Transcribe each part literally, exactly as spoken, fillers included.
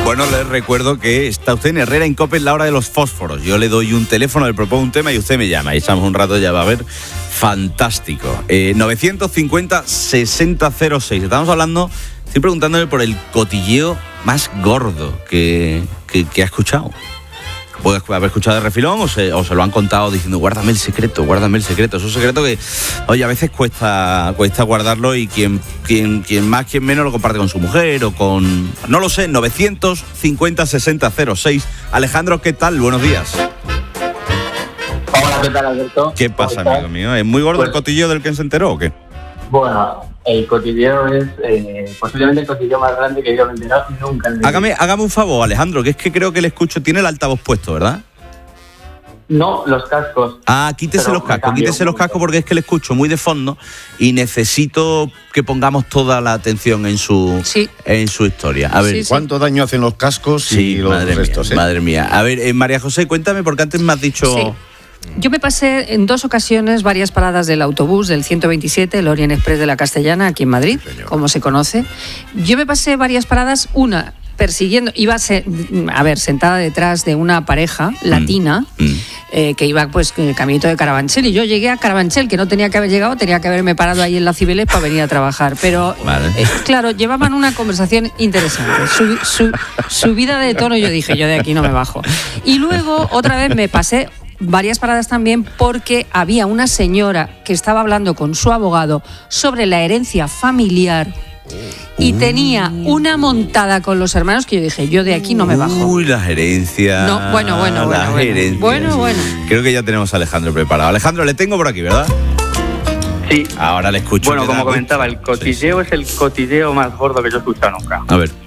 Bueno, les recuerdo que está usted en Herrera Incope en la hora de los fósforos. Yo le doy un teléfono, le propongo un tema y usted me llama. Y echamos un rato, ya va a ver. Fantástico. Eh, novecientos cincuenta, sesenta cero seis. Estamos hablando, estoy preguntándole por el cotilleo más gordo que, que, que ha escuchado. Puede haber escuchado de refilón o se, o se lo han contado diciendo guárdame el secreto, guárdame el secreto. Es un secreto que, oye, a veces cuesta cuesta guardarlo y quien, quien, quien más, quien menos lo comparte con su mujer o con... No lo sé, novecientos cincuenta, sesenta cero seis. Alejandro, ¿qué tal? Buenos días. Hola, ¿qué tal, Alberto? ¿Qué pasa, amigo mío? ¿Es muy gordo pues, el cotilleo del que se enteró o qué? Bueno, el cotilleo es eh, posiblemente el cotilleo más grande que yo me he enterado nunca. En hágame, hágame un favor, Alejandro, que es que creo que le escucho. Tiene el altavoz puesto, ¿verdad? No, los cascos. Ah, quítese los cascos, quítese los cascos porque es que le escucho muy de fondo y necesito que pongamos toda la atención en su sí. en su historia. A ver, sí, sí. ¿Cuánto daño hacen los cascos sí, y los madre restos? Mía, ¿eh? Madre mía. A ver, eh, María José, cuéntame, porque antes me has dicho... Sí. Yo me pasé en dos ocasiones varias paradas del autobús del ciento veintisiete, el Orient Express de la Castellana, aquí en Madrid, sí, como se conoce. Yo me pasé varias paradas, una persiguiendo, iba a, ser, a ver, sentada detrás de una pareja latina, mm. Mm. Eh, que iba pues en el caminito de Carabanchel, y yo llegué a Carabanchel, que no tenía que haber llegado, tenía que haberme parado ahí en la Cibeles para venir a trabajar, pero vale. eh, claro, llevaban una conversación interesante, su, su, subida de tono, yo dije, yo de aquí no me bajo. Y luego otra vez me pasé varias paradas también porque había una señora que estaba hablando con su abogado sobre la herencia familiar y tenía una montada con los hermanos que yo dije, yo de aquí no me bajo. Uy, las herencias. No, bueno, bueno, bueno. Las bueno, herencias. bueno, bueno. Creo que ya tenemos a Alejandro preparado. Alejandro, le tengo por aquí, ¿verdad? Sí. Ahora le escucho. Bueno, como comentaba, el cotilleo sí, sí. es el cotilleo más gordo que yo he escuchado nunca. A ver.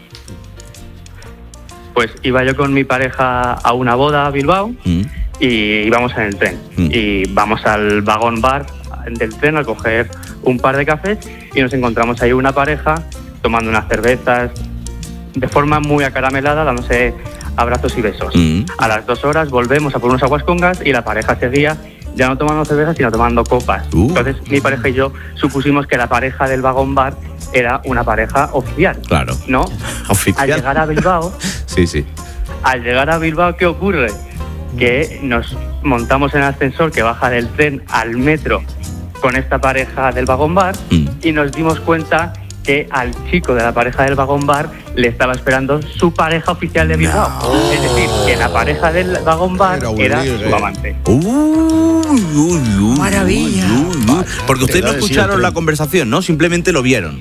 Pues iba yo con mi pareja a una boda a Bilbao. Mm. Y íbamos en el tren mm. y vamos al vagón bar del tren a coger un par de cafés y nos encontramos ahí una pareja tomando unas cervezas de forma muy acaramelada, dándose abrazos y besos. Mm. A las dos horas volvemos a por unos aguas con gas y la pareja seguía ya no tomando cervezas sino tomando copas. Uh. Entonces mi pareja y yo supusimos que la pareja del vagón bar era una pareja oficial. Claro. ¿No? Oficial. Al llegar a Bilbao... sí, sí. Al llegar a Bilbao, ¿qué ocurre? Que nos montamos en el ascensor que baja del tren al metro con esta pareja del vagón bar mm. y nos dimos cuenta que al chico de la pareja del vagón bar le estaba esperando su pareja oficial de Bilbao. No. Es decir, que la pareja del vagón bar era, era su amante. Uh, uy, uy, Maravilla. Uy, uy, uy. Porque ustedes no escucharon la conversación, ¿no? Simplemente lo vieron.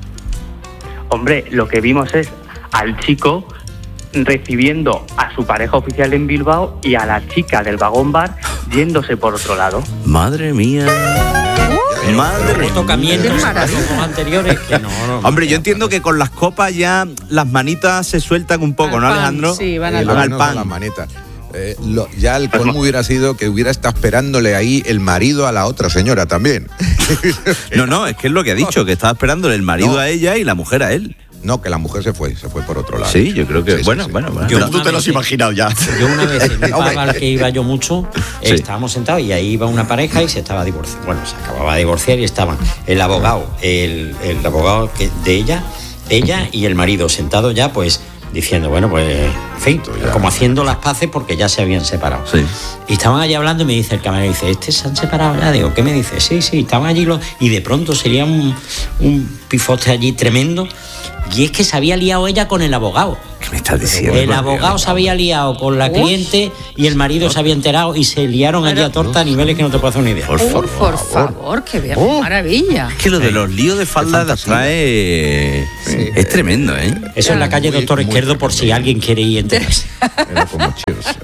Hombre, lo que vimos es al chico recibiendo a su pareja oficial en Bilbao y a la chica del vagón bar yéndose por otro lado. Madre mía. Uh, Madre mía. Tocamientos anteriores que no, no, Hombre, yo entiendo que con las copas ya las manitas se sueltan un poco, al ¿no, pan, Alejandro? Sí, van al, eh, van al pan. Las manitas. Eh, lo, ya el colmo hubiera sido que hubiera estado esperándole ahí el marido a la otra señora también. No, no, es que es lo que ha dicho, que estaba esperándole el marido no. a ella y la mujer a él. No, que la mujer se fue, se fue por otro lado. Sí, yo creo que... Sí, bueno, sí, sí. bueno, bueno. Yo, tú te lo has imaginado ya. Yo una vez en un pub al que iba yo mucho, sí. estábamos sentados y ahí iba una pareja y se estaba divorciando. Bueno, se acababa de divorciar y estaban el abogado, el, el abogado de ella, ella y el marido sentados ya, pues, diciendo, bueno, pues, en fin, como haciendo las paces porque ya se habían separado. Sí. Y estaban allí hablando y me dice el camarero, dice, ¿este se han separado ya? Digo, ¿qué me dice? Sí, sí, estaban allí los... Y de pronto sería un, un pifote allí tremendo. Y es que se había liado ella con el abogado. ¿Qué me estás diciendo? El abogado se había liado con la cliente y el marido se había enterado y se liaron allí a torta a niveles que no te puedo hacer una idea. Por, por, por, por favor, qué bien, oh. maravilla. Es que lo de los líos de falda trae... Sí. Es tremendo, ¿eh? Eso en la calle muy, Doctor Izquierdo por si alguien quiere ir a enterarse. Era como cheers.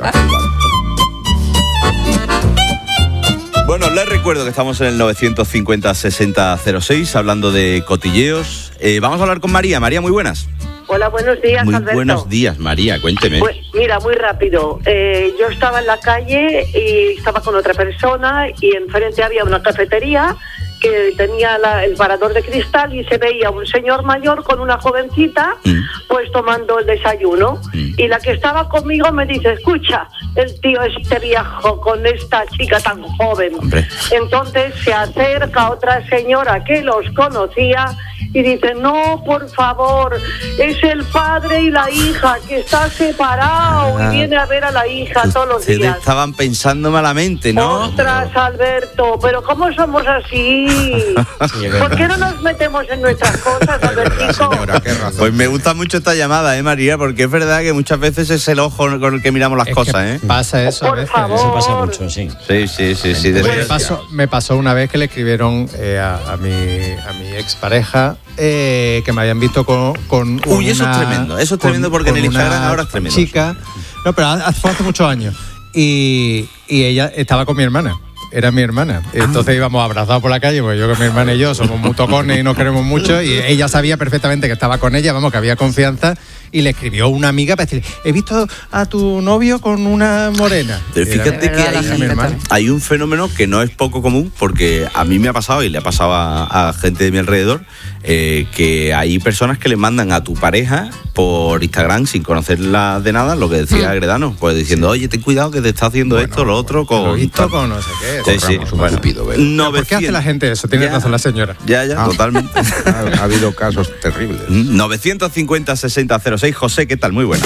Bueno, les recuerdo que estamos en el novecientos cincuenta, sesenta cero seis hablando de cotilleos. Eh, vamos a hablar con María. María, muy buenas. Hola, buenos días, Muy Alberto. buenos días, María, cuénteme. Pues, mira, muy rápido. Eh, yo estaba en la calle y estaba con otra persona y enfrente había una cafetería que tenía la, el parador de cristal y se veía un señor mayor con una jovencita mm. pues tomando el desayuno mm. y la que estaba conmigo me dice, escucha, el tío este viejo con esta chica tan joven. Hombre. Entonces se acerca otra señora que los conocía y dice, no, por favor, es el padre y la hija que está separado ah, y viene a ver a la hija todos los días. Ustedes estaban pensando malamente, ¿no? Ostras, Alberto, pero ¿cómo somos así? Sí, ¿por qué no nos metemos en nuestras cosas, Albertico? Pues me gusta mucho esta llamada, ¿eh, María? Porque es verdad que muchas veces es el ojo con el que miramos las es cosas, ¿eh? Pasa eso por a veces. Favor. Eso pasa mucho, sí. Sí, sí, sí. sí pues me, pasó, me pasó una vez que le escribieron eh, a, a, mi, a mi expareja eh, que me habían visto con, con Uy, una, eso es tremendo. Eso es tremendo porque en el Instagram ahora es tremendo. Chica, no, pero fue hace muchos años. Y, y ella estaba con mi hermana. Era mi hermana. Entonces íbamos abrazados por la calle, pues yo con mi hermana y yo somos muy tocones y nos queremos mucho. Y ella sabía perfectamente que estaba con ella, vamos, que había confianza. Y le escribió una amiga para decirle, he visto a tu novio con una morena. Pero fíjate que hay, hay un fenómeno que no es poco común, porque a mí me ha pasado y le ha pasado a, a gente de mi alrededor, eh, que hay personas que le mandan a tu pareja por Instagram sin conocerla de nada, lo que decía mm. Gredano, pues diciendo, oye, ten cuidado que te está haciendo bueno, esto, lo otro, con... Lo visto con no sé qué. Sí, sí, bueno. Cupido, no, ¿por qué hace la gente eso? Tiene ya, razón la señora. Ya, ya, ah. totalmente. Ha, ha habido casos terribles. novecientos cincuenta sesenta cero seis. José, ¿qué tal? Muy buenas.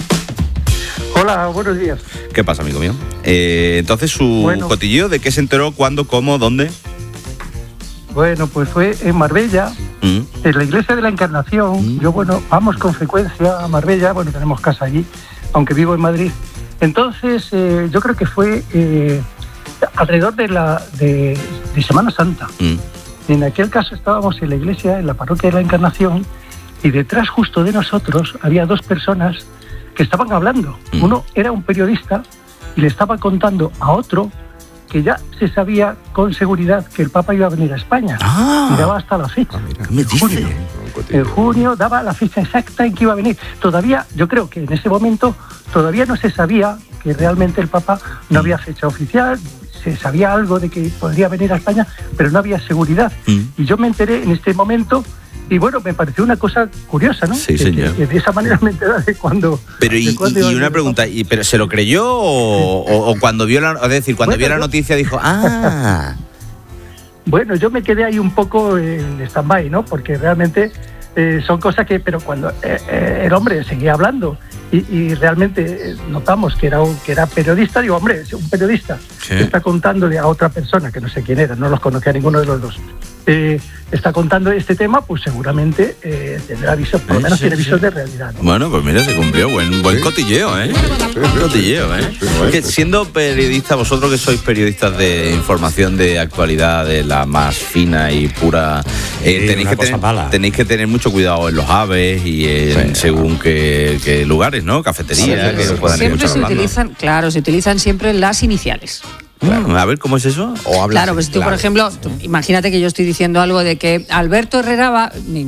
Hola, buenos días. ¿Qué pasa, amigo mío? Eh, entonces, su bueno, cotilleo, ¿de qué se enteró? ¿Cuándo? ¿Cómo? ¿Dónde? Bueno, pues fue en Marbella, mm. en la iglesia de la Encarnación. Mm. Yo, bueno, vamos con frecuencia a Marbella, bueno, tenemos casa allí, aunque vivo en Madrid. Entonces, eh, yo creo que fue eh, alrededor de la de, de Semana Santa. Mm. En aquel caso estábamos en la iglesia, en la parroquia de la Encarnación, y detrás justo de nosotros había dos personas que estaban hablando. Mm. Uno era un periodista y le estaba contando a otro que ya se sabía con seguridad que el Papa iba a venir a España. Ah. Y daba hasta la fecha. Ah, mira, en junio. En junio daba la fecha exacta en que iba a venir. Todavía, yo creo que en ese momento, todavía no se sabía que realmente el Papa no había fecha oficial. Se sabía algo de que podría venir a España, pero no había seguridad. Mm. Y yo me enteré en este momento. Y bueno, me pareció una cosa curiosa, ¿no? Sí, señor. Que, que de esa manera me enteré de cuando... Pero y, de cuando y una pregunta, ¿y, ¿pero se lo creyó o, o, o cuando vio la, es decir, cuando bueno, vio la noticia dijo, ah... Bueno, yo me quedé ahí un poco en stand-by, ¿no? Porque realmente eh, son cosas que... Pero cuando eh, eh, el hombre seguía hablando y, y realmente notamos que era, un, que era periodista, digo, hombre, es un periodista ¿sí? que está contándole a otra persona, que no sé quién era, no los conocía a ninguno de los dos, eh, está contando este tema, pues seguramente eh, tendrá visos, por lo menos sí, tiene visos sí. de realidad, ¿no? Bueno, pues mira, se cumplió, buen, buen sí. cotilleo, ¿eh? Buen cotilleo, ¿eh? Sí, sí, que siendo periodista, vosotros que sois periodistas de información de actualidad, de la más fina y pura, eh, sí, tenéis, que tener, tenéis que tener mucho cuidado en los aves y en sí, según qué, qué lugares, ¿no? Cafeterías, sí, que sí, puedan siempre se hablando. utilizan, claro, se utilizan siempre las iniciales. Claro. A ver, ¿cómo es eso? O claro, pues tú, claro. por ejemplo, tú, imagínate que yo estoy diciendo algo de que Alberto Herrera va...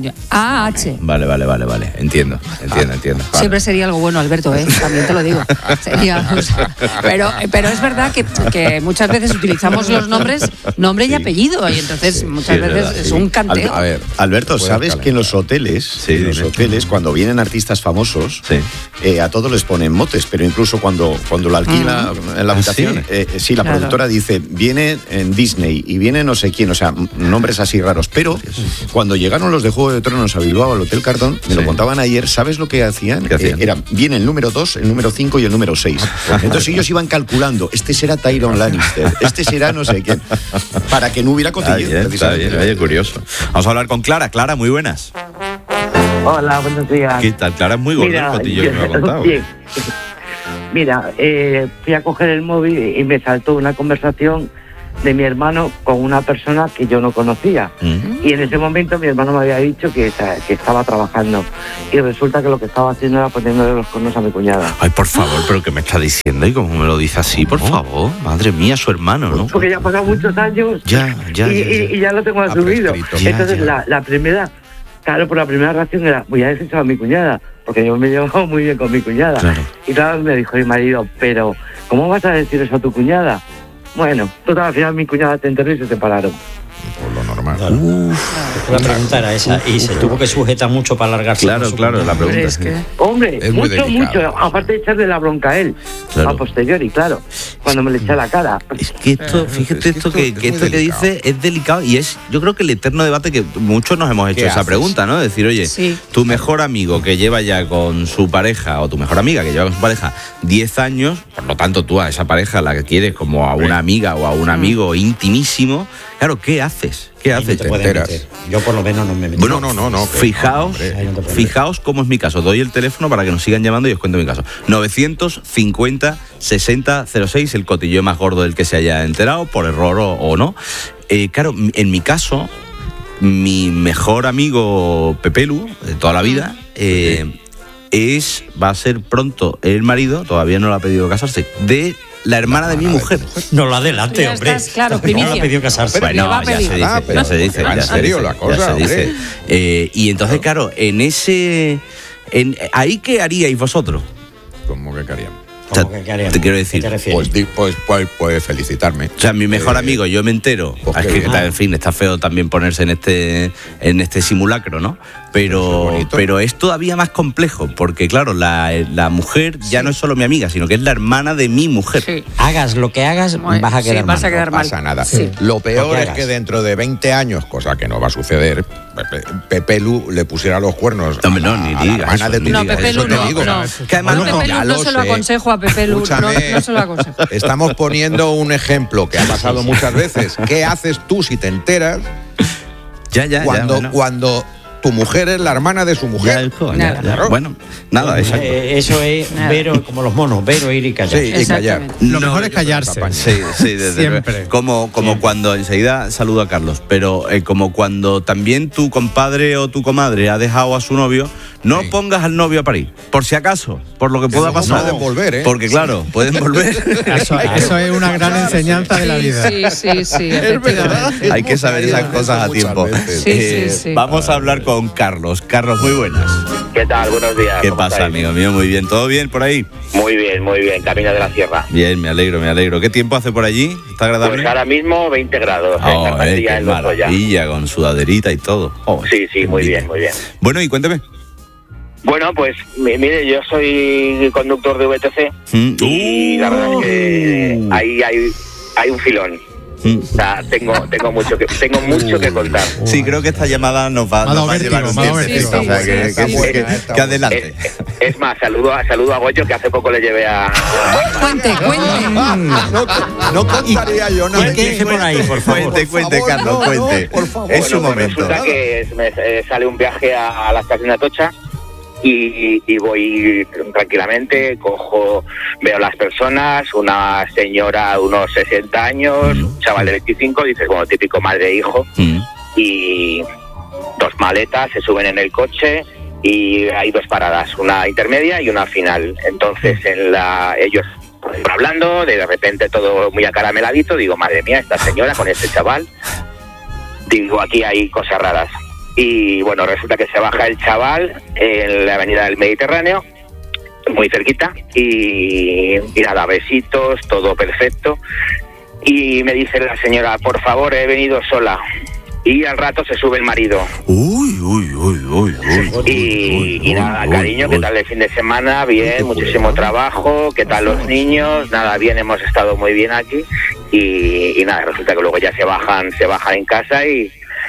A H. Vale, vale, vale, vale. Entiendo, entiendo, ah. entiendo. Vale. Siempre sería algo bueno, Alberto, ¿eh? También te lo digo. Sería, o sea, pero, pero es verdad que, que muchas veces utilizamos los nombres, nombre y sí. apellido, y entonces sí, muchas sí, veces verdad, es sí. un canteo. Al, a ver, Alberto, ¿sabes que en los hoteles, sí, en los hoteles, cuando vienen artistas famosos, sí. eh, a todos les ponen motes, pero incluso cuando, cuando lo alquila uh-huh. en la habitación, ¿Ah, sí? Eh, sí, la claro. productora dice, viene en Disney y viene no sé quién, o sea, nombres así raros. Pero cuando llegaron los de Juego de Tronos a Bilbao, al Hotel Cartón, me sí. lo contaban ayer, ¿sabes lo que hacían? ¿Qué hacían? Eh, era, viene el número dos, el número cinco y el número seis. Entonces ellos iban calculando, este será Tyrion Lannister, este será no sé quién, para que no hubiera cotilleo. Está bien, está bien, oye, curioso. Vamos a hablar con Clara. Clara, muy buenas. Hola, buenos días. ¿Qué tal? Clara es muy gordo el cotillo que me ha contado. Bien. Mira, eh, fui a coger el móvil y me saltó una conversación de mi hermano con una persona que yo no conocía. Uh-huh. Y en ese momento mi hermano me había dicho que, que estaba trabajando. Y resulta que lo que estaba haciendo era poniéndole los cuernos a mi cuñada. Ay, por favor, ¿pero qué me está diciendo? ¿Y cómo me lo dice así? Por favor, madre mía, su hermano, ¿no? Porque ya han pasado muchos años ya, ya, y, ya, ya. Y, y ya lo tengo asumido. Entonces ya. La, la primera, claro, por la primera reacción era, voy a decir a mi cuñada, porque yo me llevo muy bien con mi cuñada. Claro. Y claro, me dijo mi marido, pero ¿cómo vas a decir eso a tu cuñada? Bueno, total, al final mi cuñada te enterró y se separaron. Por lo normal. Uf, La pregunta era esa, y se tuvo que sujetar mucho para alargarse. Claro, claro, la pregunta es que... Hombre, Es muy mucho, delicado. mucho. Aparte de echarle la bronca a él, Claro. a posteriori, claro, cuando me le echa la cara. Es que esto, fíjate es que esto esto que, es que muy esto que delicado. dice es delicado y es, yo creo que el eterno debate que muchos nos hemos hecho ¿Qué esa haces? pregunta, ¿no? Decir, oye, Sí. tu mejor amigo que lleva ya con su pareja o tu mejor amiga que lleva con su pareja diez años, por lo tanto tú a esa pareja la que quieres como a una amiga o a un amigo intimísimo, claro, ¿qué haces? ¿Qué Ahí no haces? te puedes enteras. meter. Yo por lo menos no me meto. Bueno, no, no, no, que- fijaos, no, hombre. Ahí no te puedes fijaos cómo es mi caso. Doy el teléfono para que nos sigan llamando y os cuento mi caso. novecientos cincuenta sesenta cero seis, el cotilleo más gordo del que se haya enterado, por error o, o no. Eh, claro, m- en mi caso, mi mejor amigo Pepelu, de toda la vida, eh, es, va a ser pronto el marido, todavía no le ha pedido casarse, de la hermana de mi mujer. No lo adelante, Ya hombre. estás, claro, No primicia. le ha pedido casarse. Pero le va a ya pedir. se dice, Ah, ya pero se dice, va en ya se serio dice, la ya cosa, se dice. hombre. Eh, y entonces, claro, en ese... En, ¿ahí qué haríais vosotros? ¿Cómo que queríamos? O sea, ¿Cómo que qué haríamos? te quiero ¿Qué decir, te refieres? Pues, di- pues, pues, pues felicitarme. o sea, mi mejor Eh, amigo, yo me entero. pues Ah, es qué que, bien. en fin, está feo también ponerse en este en este simulacro, ¿no? Pero, Eso es bonito. pero es todavía más complejo, porque claro, la, la mujer ya no es solo mi amiga, sino que es la hermana de mi mujer. Sí. Hagas lo que hagas, Muy- vas a sí, quedar vas mal. a quedar No pasa mal. nada. Sí. Lo peor Lo que es hagas. que dentro de veinte años, cosa que no va a suceder, Pepe, Pepe Lu le pusiera los cuernos No, hombre, no, a, ni a la digas hermana eso, de tu ni No, digas Pepe eso Lu te no, digo. no. Que además Yo no, Pepe ya Lu no lo se lo sé. aconsejo a Pepe Lu, no, Escúchame. no se lo aconsejo. Estamos poniendo un ejemplo que ha pasado muchas veces. ¿Qué haces tú si te enteras Ya, ya, cuando, ya. Bueno. cuando tu mujer es la hermana de su Ya, mujer? hijo, ya, Nada. ya. Bueno, nada, exacto. Eh, eso es Nada. ver como los monos, ver, oír y callar. Sí, y callar. Exactamente. Lo No, mejor es yo callarse. soy Sí, sí, desde Siempre. luego. Como, como cuando, enseguida saludo a Carlos, pero eh, como cuando también tu compadre o tu comadre ha dejado a su novio, no Sí. pongas al novio a parir, por si acaso, por lo que pueda no pasar. pueden volver, ¿eh? Porque claro, pueden volver. Eso, eso es una gran enseñanza de la vida. Sí, sí, sí, efectivamente. Hay que saber esas cosas a Muchas tiempo. veces. Sí, Eh, sí, sí. Vamos a hablar con Carlos. Carlos, muy buenas. ¿Qué tal? Buenos días. ¿Qué ¿Cómo pasa, estáis? amigo mío? Muy bien, ¿todo bien por ahí? Muy bien, muy bien. Camino de la Sierra. Bien, me alegro, me alegro. ¿Qué tiempo hace por allí? ¿Está agradable? Pues ahora mismo veinte grados. Oh, en eh, Carpantilla, qué en Lozoya. maravilla, con sudaderita y todo. Oh, Sí, sí, muy envidia. bien, muy bien. Bueno, y cuéntame. Bueno, pues mi- mire, yo soy conductor de V T C Mm. y la verdad es que Uh. ahí hay, hay un filón. Mm. O sea, tengo, tengo mucho que tengo mucho que contar. Sí, creo que esta llamada nos va, Me ha dado nos va a llevar vértigo, un me ha dado tiempecito, vértigo. o sea, que, Sí, que- sí, que- sí. que- que adelante. Es, es más, saludo a, saludo a Goyo, que hace poco le llevé a... Cuente, cuente. No, no contaría yo nada. ¿Qué dice por ahí, por favor? Cuente, cuente, Por favor, Carlos, no, no, cuente. por favor. Es su Bueno, pues momento. resulta que me eh, sale un viaje a, a la estación de Atocha y, y voy tranquilamente, cojo, veo las personas, una señora de unos sesenta años, un chaval de veinticinco, dices, bueno, típico madre e hijo, Mm. y dos maletas, se suben en el coche y hay dos paradas, una intermedia y una final. Entonces, en la ellos van hablando, de repente todo muy acarameladito, digo, madre mía, esta señora con este chaval, digo, aquí hay cosas raras. Y bueno, resulta que se baja el chaval en la avenida del Mediterráneo, muy cerquita, y, y nada, besitos, todo perfecto. Y me dice la señora, por favor, he venido sola. Y al rato se sube el marido. Uy, uy, uy, uy, uy. Y, y nada, cariño, ¿qué tal el fin de semana? Bien, muchísimo trabajo. ¿Qué tal los niños? Nada, bien, hemos estado muy bien aquí. Y, y nada, resulta que luego ya se bajan, se bajan en casa y...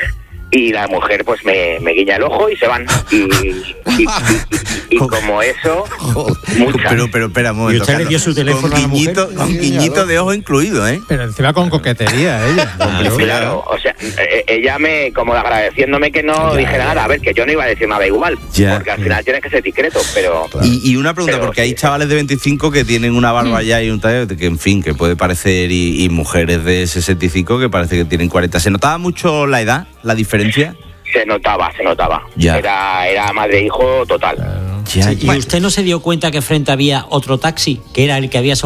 Y la mujer pues me, me guiña el ojo y se van. Y, y, y, y- y como eso, muchas. Pero, pero, espera un momento. ¿Y usted le Carlos. dio su teléfono con a la mujer? guiñito, con guiñito de ojo incluido, ¿eh? Pero encima con coquetería ella. Claro. Claro, o sea, eh, ella me, como agradeciéndome que no Ya, dijera ya. nada, a ver, que yo no iba a decir nada igual, Ya. porque al final tienes que ser discreto, pero... Y, y una pregunta, Pero porque hay sí. chavales de veinticinco que tienen una barba ya y un tal, que en fin, que puede parecer, y, y mujeres de sesenta y cinco que parece que tienen cuarenta. ¿Se notaba mucho la edad, la diferencia? Se notaba, se notaba. Ya. Era, era madre-hijo total. Ya, ¿Y usted no se dio cuenta que frente había otro taxi, que era el que había